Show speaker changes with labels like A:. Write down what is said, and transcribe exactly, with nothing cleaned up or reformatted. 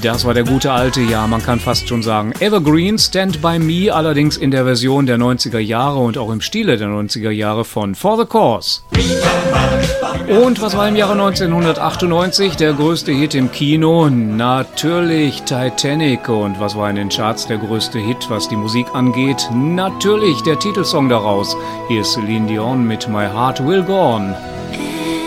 A: Das war der gute alte, ja, man kann fast schon sagen, Evergreen, Stand By Me, allerdings in der Version der neunziger Jahre und auch im Stile der neunziger Jahre von For the Cause. Und was war im Jahre neunzehnhundertachtundneunzig der größte Hit im Kino? Natürlich Titanic. Und was war in den Charts der größte Hit, was die Musik angeht? Natürlich der Titelsong daraus. Hier ist Celine Dion mit My Heart Will Go On.